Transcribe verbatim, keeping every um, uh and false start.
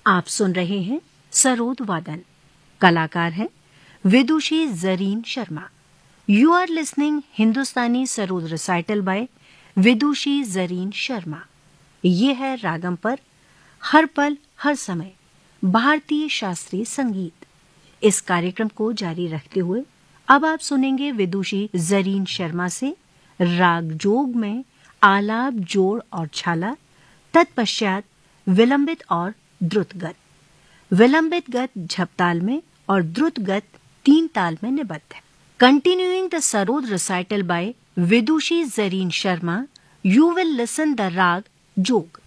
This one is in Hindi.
आप सुन रहे हैं सरोद वादन। कलाकार हैं विदुषी Zareen Sharma. You are listening Hindustani sarod recital bye विदुषी जरीन शर्मा। ये है रागम पर हर पल हर समय भारतीय शास्त्रीय संगीत। इस कार्यक्रम को जारी रखते हुए अब आप सुनेंगे विदुषी जरीन शर्मा से राग जोग में आलाप, जोड़ और छाला, तत्पश्चात विलंबित और द्रुतगत। विलंबित गत झपताल में और द्रुतगत तीन ताल में निबद्ध है। Continuing the sarod recital bye Vidushi Zareen Sharma, you will listen the rag jog.